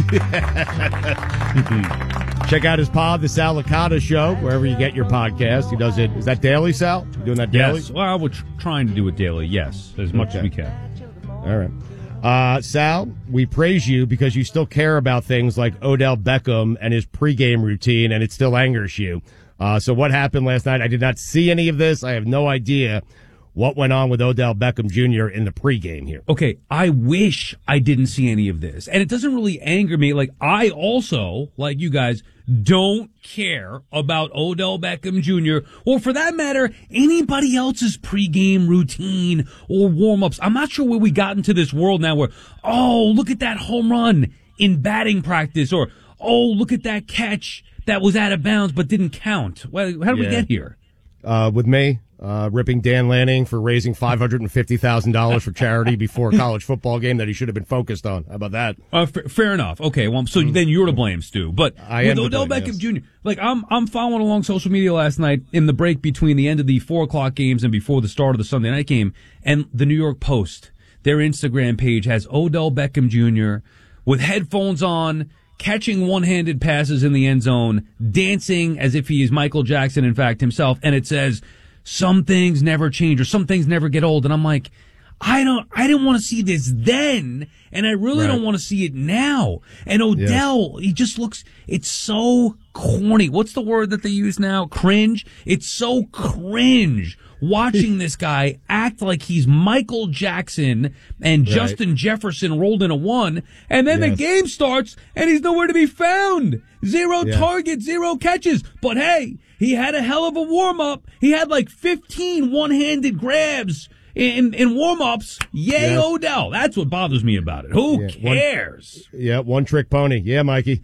Check out his pod, The Sal Licata Show, wherever you get your podcast. He does it. Is that daily, Sal? You doing that daily? Yes. Well, we're tr- trying to do it daily, yes, as much okay. as we can. All right. Uh, Sal, we praise you because you still care about things like Odell Beckham and his pregame routine, and it still angers you. Uh, so what happened last night? I did not see any of this. I have no idea what went on with Odell Beckham Junior in the pregame here. Okay, I wish I didn't see any of this. And it doesn't really anger me. Like, I also, like you guys, don't care about Odell Beckham Junior or, for that matter, anybody else's pregame routine or warm-ups. I'm not sure where we got into this world now where, oh, look at that home run in batting practice, or, oh, look at that catch that was out of bounds but didn't count. Well, how did yeah. we get here? Uh, with me. Uh, ripping Dan Lanning for raising five hundred fifty thousand dollars for charity before a college football game that he should have been focused on. How about that? Uh, f- fair enough. Okay, well, so then you're to blame, Stu. But I with am Odell blame, Beckham yes. Junior, like, I'm I'm following along social media last night in the break between the end of the four o'clock games and before the start of the Sunday night game, and the New York Post, their Instagram page has Odell Beckham Junior with headphones on, catching one-handed passes in the end zone, dancing as if he is Michael Jackson, in fact, himself, and it says, some things never change, or some things never get old. And I'm like, I don't, I didn't want to see this then, and I really right. don't want to see it now. And Odell, yes. he just looks, it's so corny. What's the word that they use now? Cringe? It's so cringe watching this guy act like he's Michael Jackson and right. Justin Jefferson rolled in a one, and then yes. the game starts and he's nowhere to be found. Zero yeah. targets, zero catches. But hey, he had a hell of a warm-up. He had like fifteen one-handed grabs in, in warm-ups. Yay, yes. Odell. That's what bothers me about it. Who yeah. One, cares? yeah, one-trick pony. Yeah, Mikey.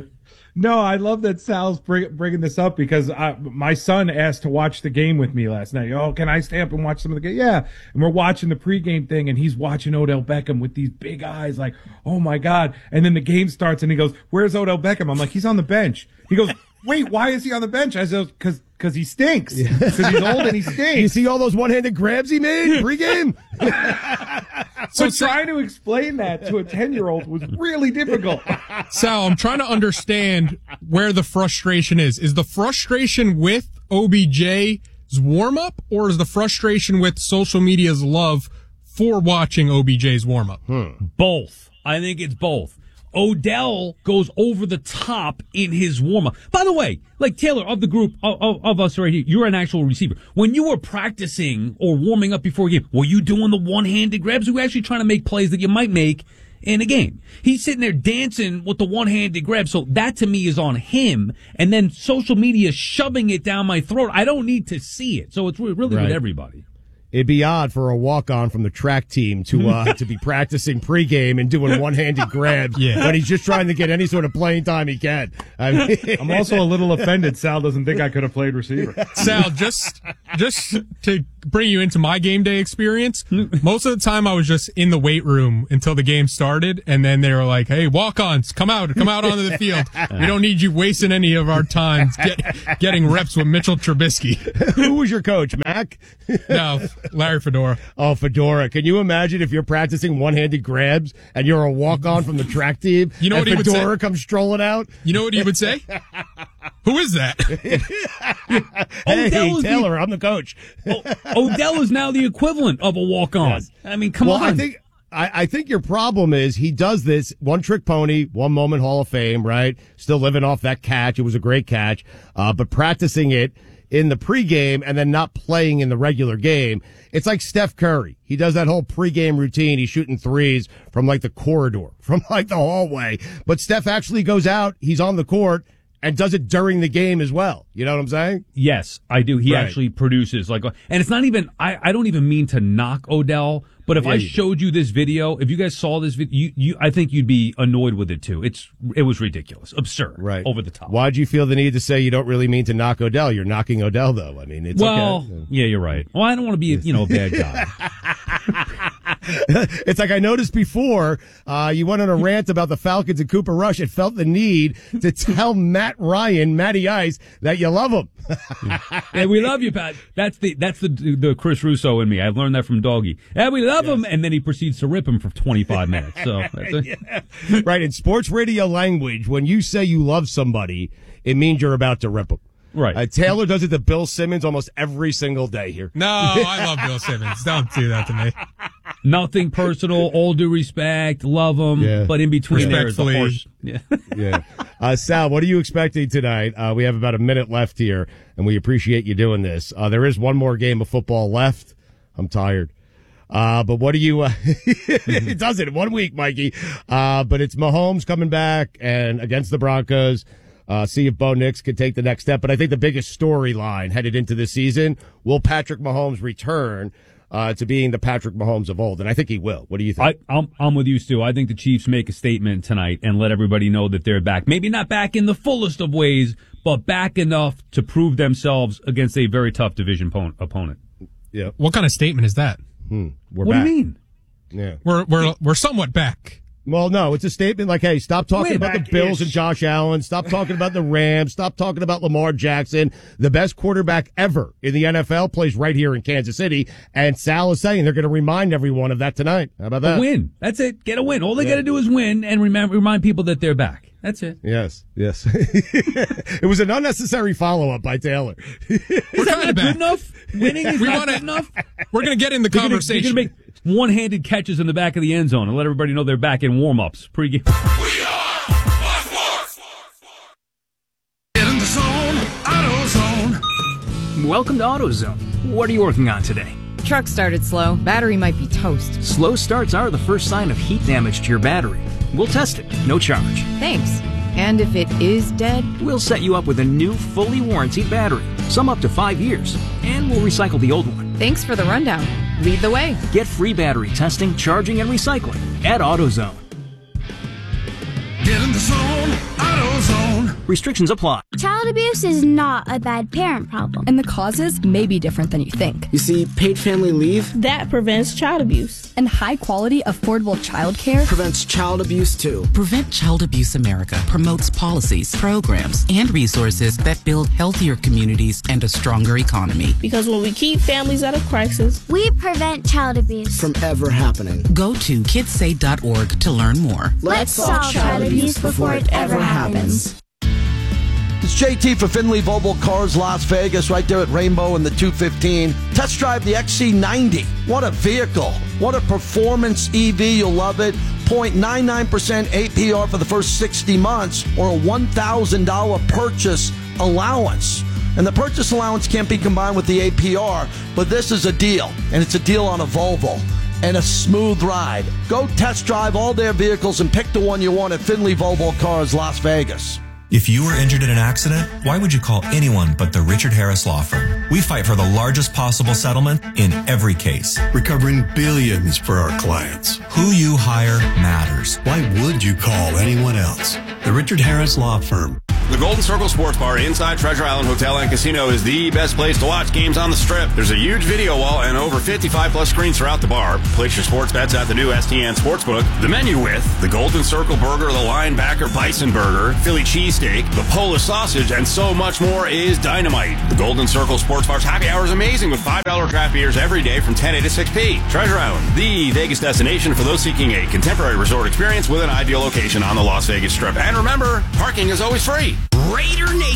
No, I love that Sal's bring, bringing this up because I, my son asked to watch the game with me last night. Oh, can I stay up and watch some of the game? Yeah. And we're watching the pregame thing, and he's watching Odell Beckham with these big eyes like, oh, my God. And then the game starts, and he goes, where's Odell Beckham? I'm like, he's on the bench. He goes, wait, why is he on the bench? I said, because because he stinks. Because he's old and he stinks. You see all those one-handed grabs he made pregame? So trying to explain that to a ten-year-old was really difficult. Sal, I'm trying to understand where the frustration is. Is the frustration with O B J warm-up, or is the frustration with social media's love for watching O B J's warm-up? Hmm. Both. I think it's both. Odell goes over the top in his warm-up. By the way, like Taylor, of the group, of, of, of us right here, you're an actual receiver. When you were practicing or warming up before a game, were you doing the one-handed grabs? Were you actually trying to make plays that you might make in a game? He's sitting there dancing with the one-handed grab, so that to me is on him. And then social media shoving it down my throat. I don't need to see it, so it's really right. with everybody. It'd be odd for a walk-on from the track team to uh, to be practicing pregame and doing one-handed grabs yeah. when he's just trying to get any sort of playing time he can. I mean, I'm also a little offended Sal doesn't think I could have played receiver. Sal, just just to bring you into my game day experience, most of the time I was just in the weight room until the game started, and then they were like, hey, walk-ons, come out, come out onto the field. We don't need you wasting any of our time get, getting reps with Mitchell Trubisky. Who was your coach, Mac? No, Larry Fedora. Oh, Fedora. Can you imagine if you're practicing one-handed grabs and you're a walk-on from the track team you know and what Fedora he would say? comes strolling out? You know what he would say? Who is that? Hey, Odell is Taylor, the, I'm the coach. Odell is now the equivalent of a walk-on. Yes. I mean, come well, on. I think, I, I think your problem is he does this one-trick pony, one-moment Hall of Fame, right? Still living off that catch. It was a great catch. Uh, but practicing it in the pregame and then not playing in the regular game. It's like Steph Curry. He does that whole pregame routine. He's shooting threes from like the corridor, from like the hallway. But Steph actually goes out. He's on the court and does it during the game as well. You know what I'm saying? Yes, I do. He Right. actually produces like, and it's not even, I, I don't even mean to knock Odell, but if Yeah, I you showed you this video, if you guys saw this video, you, you, I think you'd be annoyed with it too. It's, it was ridiculous, absurd, Right. over the top. Why'd you feel the need to say you don't really mean to knock Odell? You're knocking Odell, though. I mean, it's well, okay. yeah, you're right. Well, I don't want to be, you know, a bad guy. It's like I noticed before, uh, you went on a rant about the Falcons and Cooper Rush and felt the need to tell Matt Ryan, Matty Ice, that you love him. Hey, we love you, Pat. That's the that's the the Chris Russo in me. I've learned that from Doggy. Hey, we love yes. him, and then he proceeds to rip him for twenty-five minutes. So that's it. Yeah. Right, in sports radio language, when you say you love somebody, it means you're about to rip them. Right. Uh, Taylor does it to Bill Simmons almost every single day here. No, I love Bill Simmons. Don't do that to me. Nothing personal, all due respect, love him, yeah. but in between there is the horse. Yeah. yeah. Uh, Sal, what are you expecting tonight? Uh, we have about a minute left here, and we appreciate you doing this. Uh, there is one more game of football left. I'm tired. Uh, but what do you, uh, it does it in one week, Mikey. Uh, but it's Mahomes coming back and against the Broncos. Uh, see if Bo Nix can take the next step. But I think the biggest storyline headed into this season, will Patrick Mahomes return uh, to being the Patrick Mahomes of old? And I think he will. What do you think? I, I'm, I'm with you, Stu. I think the Chiefs make a statement tonight and let everybody know that they're back. Maybe not back in the fullest of ways, but back enough to prove themselves against a very tough division po- opponent. Yeah. What kind of statement is that? Hmm. We're what back. do you mean? Yeah. We're, we're, we're somewhat back. Well, no, it's a statement like, hey, stop talking Way about the Bills and Josh Allen. Stop talking about the Rams. Stop talking about Lamar Jackson. The best quarterback ever in the N F L plays right here in Kansas City. And Sal is saying they're going to remind everyone of that tonight. How about that? A win. That's it. Get a win. All they yeah. got to do is win and remember, remind people that they're back. That's it. Yes, yes. It was an unnecessary follow-up by Taylor. Is that not good enough? Winning is we not wanna, good enough? We're going to get in the you're conversation. You're going to make one-handed catches in the back of the end zone and let everybody know they're back in warm-ups. Pre-game. We are Fox Sports. Get in the zone, AutoZone. Welcome to AutoZone. What are you working on today? Truck started slow. Battery might be toast. Slow starts are the first sign of heat damage to your battery. We'll test it, no charge. Thanks. And if it is dead? We'll set you up with a new, fully warranted battery, some up to five years, and we'll recycle the old one. Thanks for the rundown. Lead the way. Get free battery testing, charging, and recycling at AutoZone. Get in the zone, AutoZone. Restrictions apply. Child abuse is not a bad parent problem. And the causes may be different than you think. You see, paid family leave that prevents child abuse. And high quality, affordable childcare prevents child abuse too. Prevent Child Abuse America promotes policies, programs, and resources that build healthier communities and a stronger economy. Because when we keep families out of crisis, we prevent child abuse from ever happening. Go to kids say dot org to learn more. Let's solve child abuse before it ever happens. it's J T for Finley Volvo Cars Las Vegas, right there at Rainbow in the two fifteen. Test drive the X C ninety. What a vehicle. What a performance E V. You'll love it. zero point nine nine percent A P R for the first sixty months or a one thousand dollars purchase allowance. And the purchase allowance can't be combined with the A P R, but this is a deal, and it's a deal on a Volvo and a smooth ride. Go test drive all their vehicles and pick the one you want at Finley Volvo Cars Las Vegas. If you were injured in an accident, why would you call anyone but the Richard Harris Law Firm? We fight for the largest possible settlement in every case, recovering billions for our clients. Who you hire matters. Why would you call anyone else? The Richard Harris Law Firm. The Golden Circle Sports Bar inside Treasure Island Hotel and Casino is the best place to watch games on the Strip. There's a huge video wall and over fifty-five plus screens throughout the bar. Place your sports bets at the new S T N Sportsbook. The menu with the Golden Circle Burger, the Linebacker Bison Burger, Philly Cheesesteak, the Polish Sausage, and so much more is dynamite. The Golden Circle Sports Bar's happy hour is amazing with five dollar draft beers every day from ten a to six p. Treasure Island, the Vegas destination for those seeking a contemporary resort experience with an ideal location on the Las Vegas Strip. And remember, parking is always free. Raider Nation.